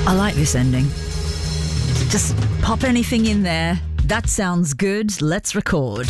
I like this ending. Just pop anything in there. That sounds good. Let's record.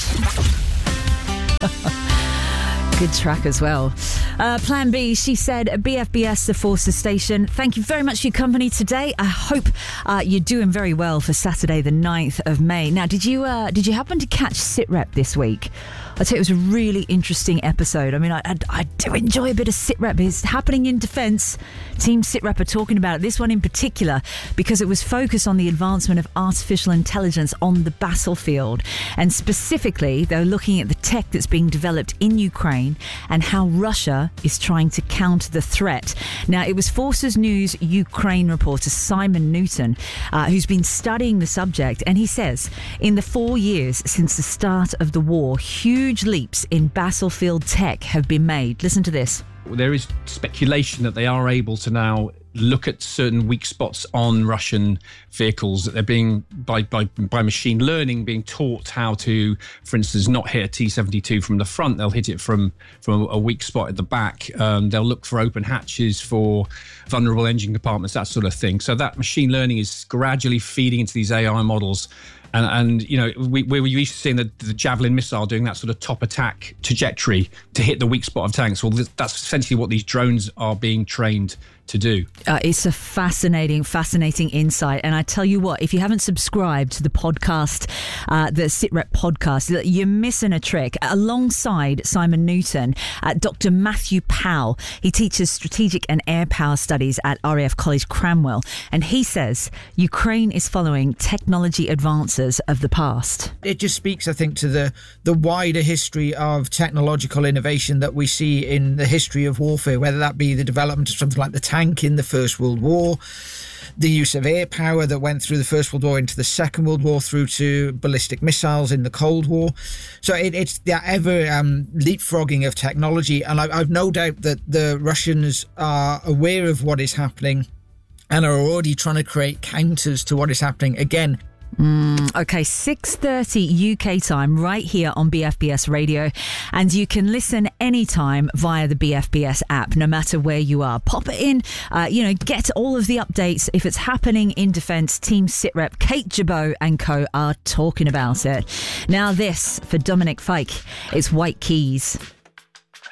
Good track as well. Plan B, she said, BFBS, the Forces Station. Thank you very much for your company today. I hope you're doing very well for Saturday, the 9th of May. Now, did you happen to catch SitRep this week? I'd say it was a really interesting episode. I mean, I do enjoy a bit of SitRep. It's happening in defence. Team SitRep are talking about it. This one in particular, because it was focused on the advancement of artificial intelligence on the battlefield. And specifically, they're looking at the tech that's being developed in Ukraine and how Russia is trying to counter the threat. Now, it was Forces News Ukraine reporter Simon Newton who's been studying the subject, and he says, in the 4 years since the start of the war, huge leaps in battlefield tech have been made. Listen to this. There is speculation that they are able to now look at certain weak spots on Russian vehicles, that they're being, by machine learning, being taught how to, for instance, not hit a T-72 from the front. They'll hit it from a weak spot at the back. They'll look for open hatches, for vulnerable engine compartments, that sort of thing. So that machine learning is gradually feeding into these AI models. And you know, we were used to seeing the Javelin missile doing that sort of top attack trajectory to hit the weak spot of tanks. Well, that's essentially what these drones are being trained to do. It's a fascinating insight. And I tell you what, if you haven't subscribed to the podcast, the SitRep podcast, you're missing a trick. Alongside Simon Newton, Dr. Matthew Powell, he teaches strategic and air power studies at RAF College Cranwell. And he says Ukraine is following technology advances of the past. It just speaks, I think, to the wider history of technological innovation that we see in the history of warfare, whether that be the development of something like the tank in the First World War, the use of air power that went through the First World War into the Second World War, through to ballistic missiles in the Cold War. So it's the ever leapfrogging of technology, and I've no doubt that the Russians are aware of what is happening and are already trying to create counters to what is happening again. Okay, 6:30 UK time right here on BFBS Radio, and you can listen anytime via the BFBS app, no matter where you are. Pop it in, get all of the updates. If it's happening in defence, Team SitRep, Kate Jabot and co are talking about it. Now this, for Dominic Fike, it's White Keys.